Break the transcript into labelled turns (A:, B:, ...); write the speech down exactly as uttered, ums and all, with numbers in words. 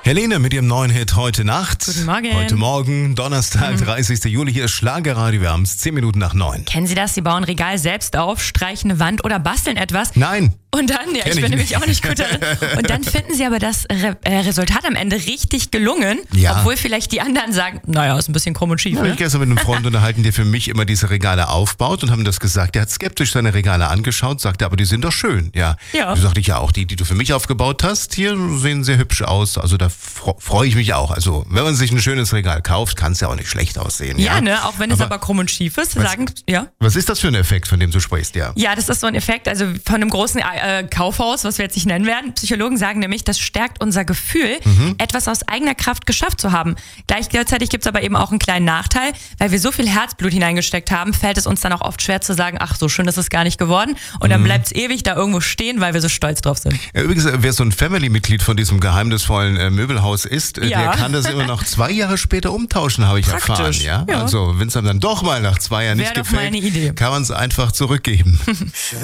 A: Helene mit ihrem neuen Hit Heute Nacht.
B: Guten Morgen.
A: Heute Morgen, Donnerstag, mhm. dreißigster Juli. Hier ist Schlagerradio. Wir haben es zehn Minuten nach neun.
B: Kennen Sie das? Sie bauen ein Regal selbst auf, streichen eine Wand oder basteln etwas.
A: Nein.
B: Und dann, ja, ich bin nämlich auch nicht gut darin. Und dann finden Sie aber das Re- äh, Resultat am Ende richtig gelungen,
A: Ja.
B: obwohl vielleicht die anderen sagen, naja, ist ein bisschen krumm und schief.
A: Ich
B: Ne?
A: habe mich gestern mit einem Freund unterhalten, der für mich immer diese Regale aufbaut und haben das gesagt. Der hat skeptisch seine Regale angeschaut, sagte, aber die sind doch schön. Ja.
B: Ja.
A: Da sagte ich ja auch, die, die du für mich aufgebaut hast, hier sehen sehr hübsch aus. Also da fro- freue ich mich auch. Also wenn man sich ein schönes Regal kauft, kann es ja auch nicht schlecht aussehen. Ja,
B: Ja, ne, auch wenn es
A: Aber
B: aber krumm und schief ist, sagen, ja.
A: Was ist das für ein Effekt, von dem du sprichst? Ja.
B: Ja, das ist so ein Effekt, also von einem großen äh, Kaufhaus, was wir jetzt nicht nennen werden. Psychologen sagen nämlich, das stärkt unser Gefühl,
A: Mhm.
B: etwas aus eigener Kraft geschafft zu haben. Gleichzeitig gibt es aber eben auch einen kleinen Nachteil, weil wir so viel Herzblut hineingesteckt haben, fällt es uns dann auch oft schwer zu sagen, ach, so schön ist es gar nicht geworden. Und dann
A: Mhm.
B: bleibt es ewig da irgendwo stehen, weil wir so stolz drauf sind.
A: Ja, übrigens, äh, wer so ein Family-Mitglied von diesem geheimnisvollen äh, Möbelhaus ist, äh,
B: Ja.
A: der kann das immer noch zwei Jahre später umtauschen, habe ich erfahren.
B: Praktisch,
A: Ja?
B: ja.
A: Also wenn es einem dann doch mal nach zwei Jahren
B: Wär
A: nicht
B: doch mal
A: gefällt,
B: eine Idee.
A: kann man es einfach zurückgeben.